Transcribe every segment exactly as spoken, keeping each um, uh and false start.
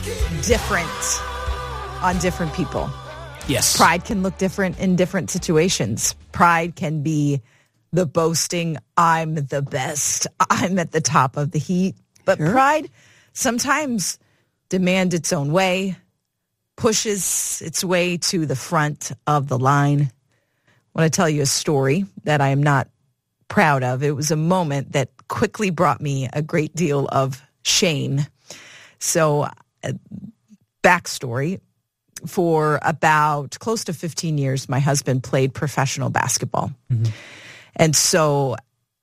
different on different people. Yes. Pride can look different in different situations. Pride can be the boasting, I'm the best, I'm at the top of the heap. But sure. Pride sometimes demands its own way, pushes its way to the front of the line. I want to tell you a story that I am not proud of. It was a moment that quickly brought me a great deal of shame. So, uh, backstory. For about close to fifteen years, my husband played professional basketball. Mm-hmm. And so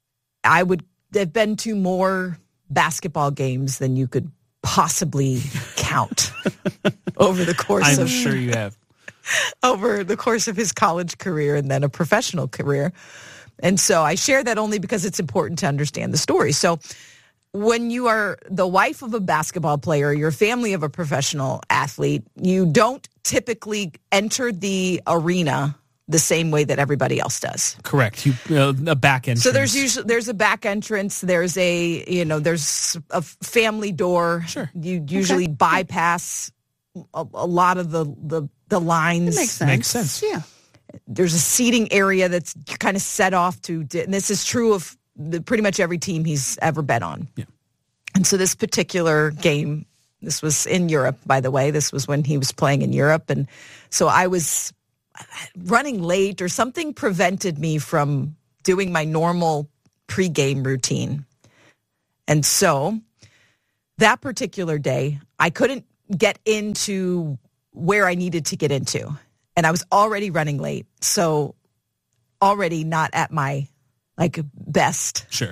I would have been to more basketball games than you could possibly count over the course I'm of... I'm sure you have. Over the course of his college career and then a professional career. And so I share that only because it's important to understand the story. So when you are the wife of a basketball player, your family of a professional athlete, you don't typically enter the arena the same way that everybody else does. Correct. You uh, a back entrance. So there's usually there's a back entrance. There's a you know there's a family door. Sure. You usually okay. bypass a, a lot of the, the the lines. It makes sense. Makes sense. Yeah. There's a seating area that's kind of set off to, and this is true of the, pretty much every team he's ever been on. Yeah. And so this particular game, this was in Europe, by the way. This was when he was playing in Europe. And so I was running late or something prevented me from doing my normal pregame routine. And so that particular day, I couldn't get into where I needed to get into. And I was already running late. So already not at my like best. Sure.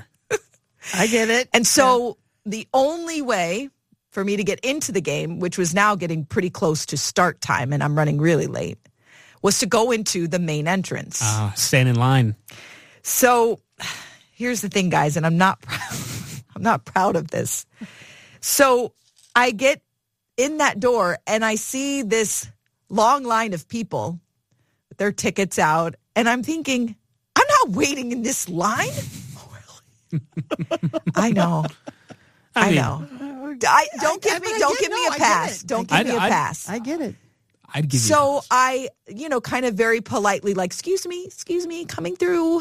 I get it. And so yeah. the only way for me to get into the game, which was now getting pretty close to start time and I'm running really late, was to go into the main entrance. Ah, uh, stand in line. So here's the thing, guys, and I'm not proud. I'm not proud of this. So I get in that door and I see this long line of people with their tickets out, and I'm thinking, I'm not waiting in this line. Oh, really? I know. I, I mean, know. I, don't I, give I, me. I don't get, give no, me a pass. Don't give I'd, me a I'd, pass. I get it. I'd give you. So a pass. I, you know, kind of very politely, like, excuse me, excuse me, coming through.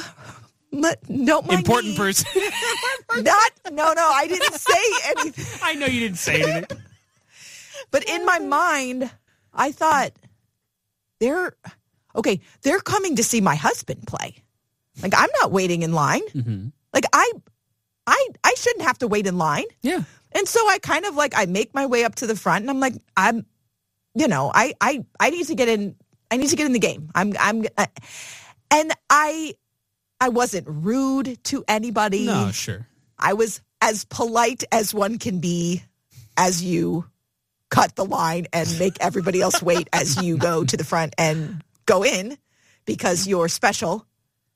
Don't mind Important me. person. Not. No, no. I didn't say anything. I know you didn't say anything. But in my mind, I thought, they're, okay, they're coming to see my husband play. Like, I'm not waiting in line. Mm-hmm. Like, I, I, I shouldn't have to wait in line. Yeah. And so I kind of, like, I make my way up to the front, and I'm like, I'm, you know, I, I, I need to get in, I need to get in the game. I'm, I'm, I, and I, I wasn't rude to anybody. No, sure. I was as polite as one can be as you cut the line and make everybody else wait as you go to the front and go in because you're special.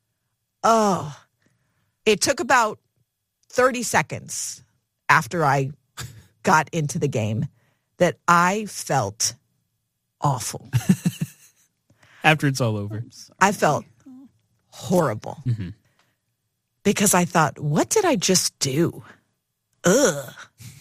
Oh, it took about thirty seconds after I got into the game that I felt awful. After it's all over. I felt horrible. Mm-hmm. Because I thought, what did I just do? Ugh.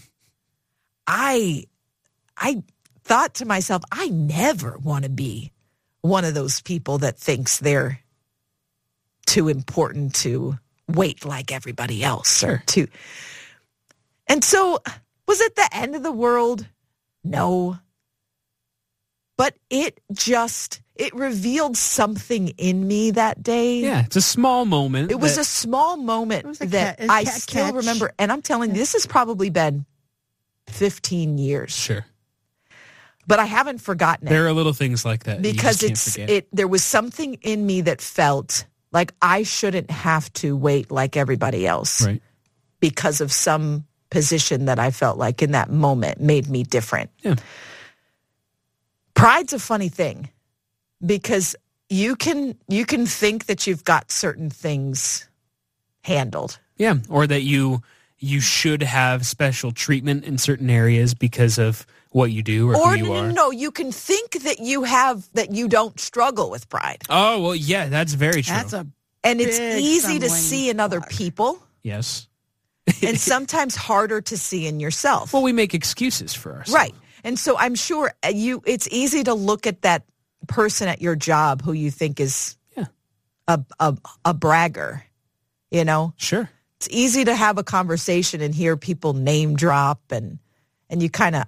I, I thought to myself, I never want to be one of those people that thinks they're too important to wait like everybody else. Or to. And so, was it the end of the world? No. But it just, it revealed something in me that day. Yeah, it's a small moment. It was that, a small moment a that cat, I cat still catch. remember. And I'm telling you, this has probably been fifteen years. Sure. But I haven't forgotten it. There are little things like that. Because you just it's can't forget. it. There was something in me that felt like I shouldn't have to wait like everybody else. Right. Because of some position that I felt like in that moment made me different. Yeah. Pride's a funny thing because you can you can think that you've got certain things handled. Yeah, or that you you should have special treatment in certain areas because of what you do or, or who you no, are. no, you can think that you have that you don't struggle with pride. Oh, well, yeah, that's very true. That's a And it's big easy to stumbling see in other block. people Yes. and sometimes harder to see in yourself. Well, we make excuses for ourselves. Right. And so I'm sure you, it's easy to look at that person at your job who you think is Yeah. a, a, a bragger, you know? Sure. It's easy to have a conversation and hear people name drop and, and you kind of,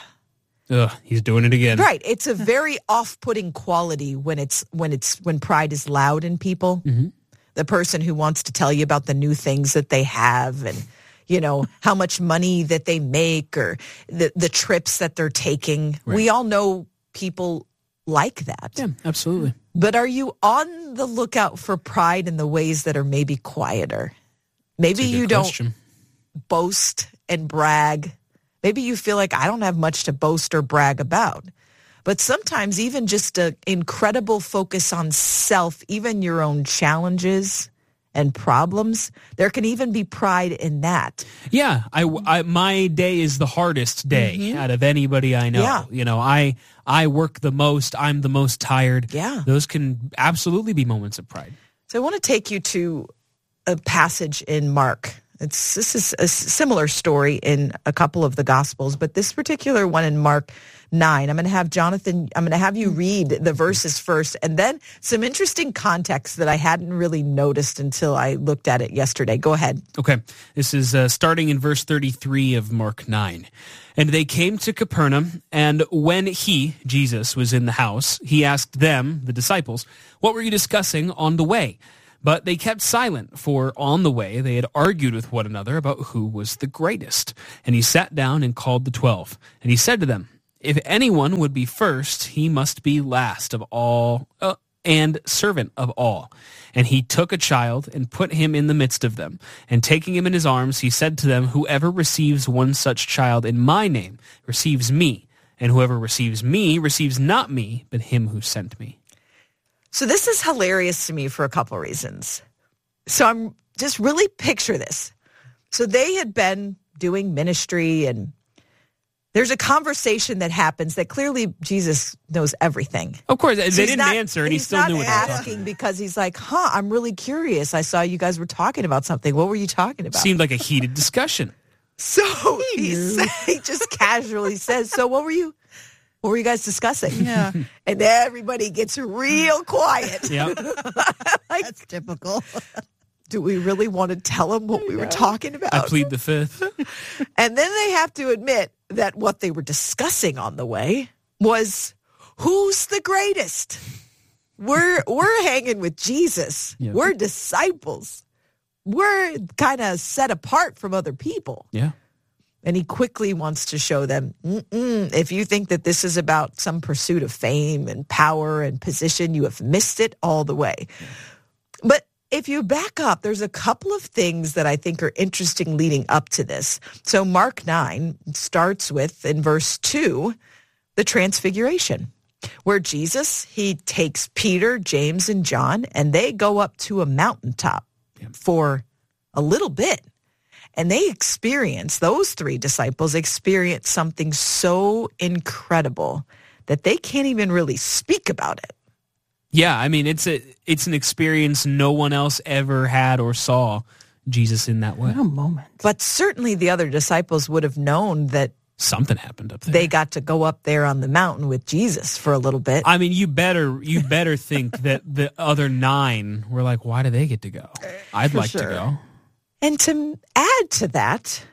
Ugh, he's doing it again. right. It's a very off-putting quality when it's, when it's, when pride is loud in people. Mm-hmm. The person who wants to tell you about the new things that they have and, you know, how much money that they make or the, the trips that they're taking. Right. We all know people like that. Yeah, absolutely. But are you on the lookout for pride in the ways that are maybe quieter? Maybe That's a good you don't question. boast and brag. Maybe you feel like I don't have much to boast or brag about. But sometimes even just an incredible focus on self, even your own challenges and problems, there can even be pride in that. Yeah, I, I my day is the hardest day Mm-hmm. out of anybody I know. Yeah. You know, I I work the most. I'm the most tired. Yeah. Those can absolutely be moments of pride. So I want to take you to a passage in Mark. It's this is a similar story in a couple of the Gospels, but this particular one in Mark nine, I'm going to have Jonathan, I'm going to have you read the verses first, and then some interesting context that I hadn't really noticed until I looked at it yesterday. Go ahead. Okay, this is uh, starting in verse thirty-three of Mark nine. And they came to Capernaum, and when he, Jesus, was in the house, he asked them, the disciples, what were you discussing on the way? But they kept silent, for on the way they had argued with one another about who was the greatest. And he sat down and called the twelve. And he said to them, if anyone would be first, he must be last of all uh, and servant of all. And he took a child and put him in the midst of them. And taking him in his arms, he said to them, whoever receives one such child in my name receives me. And whoever receives me receives not me, but him who sent me. So this is hilarious to me for a couple of reasons. So I'm just really picture this. So they had been doing ministry and there's a conversation that happens that clearly Jesus knows everything. Of course, they So he's didn't not- answer, and he he's still not knew what they were talking asking because he's like, huh, I'm really curious. I saw you guys were talking about something. What were you talking about? Seemed like a heated discussion. So he, sa- he just casually says, so what were you, what were you guys discussing? Yeah. And everybody gets real quiet. Yeah. That's typical. Do we really want to tell him what we were talking about? I plead the fifth. And then they have to admit that what they were discussing on the way was who's the greatest. We're we're hanging with Jesus. Yeah. We're disciples. We're kind of set apart from other people. Yeah. And he quickly wants to show them, Mm-mm, if you think that this is about some pursuit of fame and power and position, you have missed it all the way. But if you back up, there's a couple of things that I think are interesting leading up to this. So Mark nine starts with, in verse two, the transfiguration, where Jesus, he takes Peter, James, and John, and they go up to a mountaintop for a little bit. And they experience, those three disciples experience something so incredible that they can't even really speak about it. Yeah, I mean, it's a it's an experience no one else ever had or saw Jesus in that way. What a moment. But certainly the other disciples would have known that Something happened up there. they got to go up there on the mountain with Jesus for a little bit. I mean, you better you better think that the other nine were like, why do they get to go? I'd For like sure. to go. And to add to that,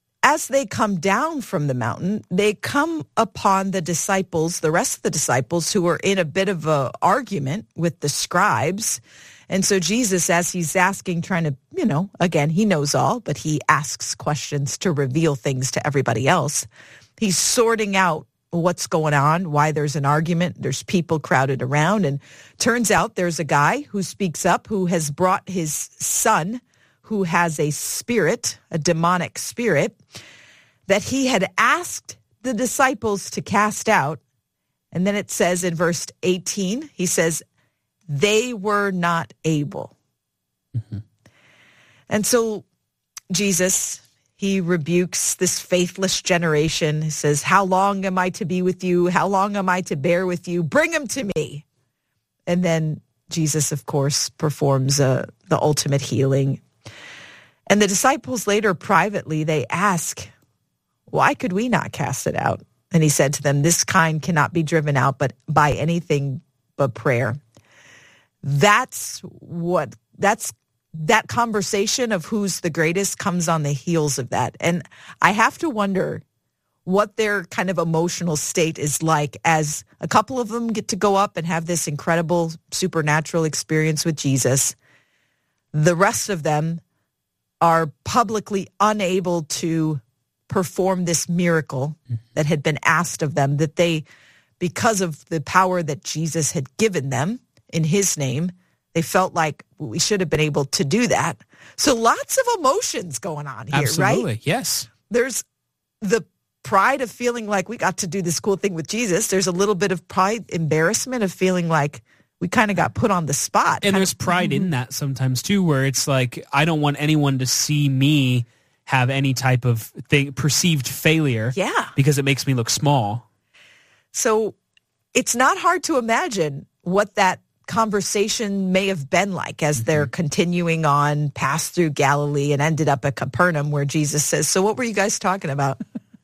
as they come down from the mountain, they come upon the disciples, the rest of the disciples, who are in a bit of a argument with the scribes. And so Jesus, as he's asking, trying to, you know, again, he knows all, but he asks questions to reveal things to everybody else. He's sorting out what's going on, why there's an argument. There's people crowded around. And turns out there's a guy who speaks up who has brought his son, who has a spirit, a demonic spirit, that he had asked the disciples to cast out. And then it says in verse eighteen, he says, they were not able. Mm-hmm. And so Jesus, he rebukes this faithless generation. He says, how long am I to be with you? How long am I to bear with you? Bring them to me. And then Jesus, of course, performs uh, the ultimate healing. And the disciples later privately, they ask, why could we not cast it out? And he said to them, this kind cannot be driven out but by anything but prayer. That's what, that's, that conversation of who's the greatest comes on the heels of that. And I have to wonder what their kind of emotional state is like as a couple of them get to go up and have this incredible supernatural experience with Jesus. The rest of them are publicly unable to perform this miracle that had been asked of them, that they, because of the power that Jesus had given them in his name, they felt like we should have been able to do that. So lots of emotions going on here, Absolutely, right? yes. There's the pride of feeling like we got to do this cool thing with Jesus. There's a little bit of pride, embarrassment of feeling like we kind of got put on the spot. And there's of, pride mm-hmm. in that sometimes too, where it's like, I don't want anyone to see me have any type of thing, perceived failure. Yeah. Because it makes me look small. So it's not hard to imagine what that conversation may have been like as mm-hmm. they're continuing on past through Galilee and ended up at Capernaum, where Jesus says, so what were you guys talking about?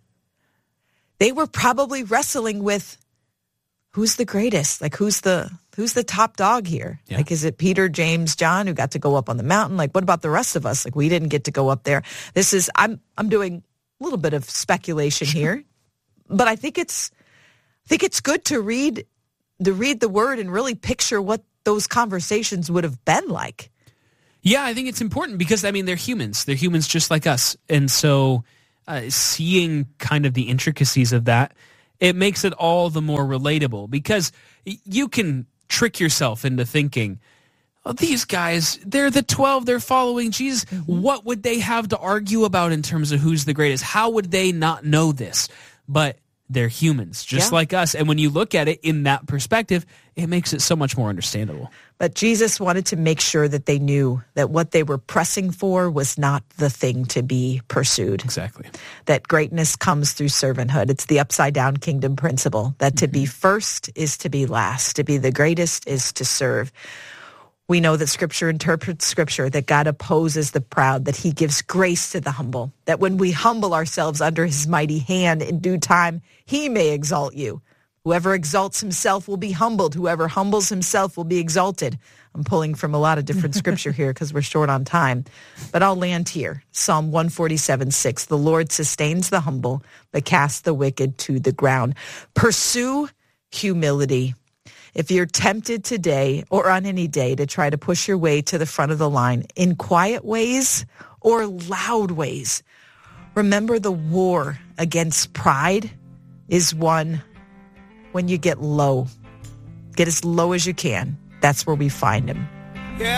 They were probably wrestling with who's the greatest? Like, who's the who's the top dog here? Yeah. Like, is it Peter, James, John, who got to go up on the mountain? Like, what about the rest of us? Like, we didn't get to go up there. This is, I'm I'm doing a little bit of speculation here, but I think it's I think it's good to read to read the word and really picture what those conversations would have been like. Yeah, I think it's important because, I mean, they're humans. They're humans just like us. And so uh, seeing kind of the intricacies of that, it makes it all the more relatable, because you can trick yourself into thinking, oh, these guys, they're the twelve, they're following Jesus. Mm-hmm. What would they have to argue about in terms of who's the greatest? How would they not know this? But they're humans, just yeah. like us. And when you look at it in that perspective, it makes it so much more understandable. But Jesus wanted to make sure that they knew that what they were pressing for was not the thing to be pursued. Exactly. That greatness comes through servanthood. It's the upside down kingdom principle, that to mm-hmm. be first is to be last. To be the greatest is to serve. We know that Scripture interprets Scripture, that God opposes the proud, that he gives grace to the humble, that when we humble ourselves under his mighty hand, in due time, he may exalt you. Whoever exalts himself will be humbled. Whoever humbles himself will be exalted. I'm pulling from a lot of different Scripture here because we're short on time, but I'll land here. Psalm one forty-seven, six, the Lord sustains the humble, but casts the wicked to the ground. Pursue humility. If you're tempted today or on any day to try to push your way to the front of the line in quiet ways or loud ways, remember the war against pride is won when you get low. Get as low as you can. That's where we find him.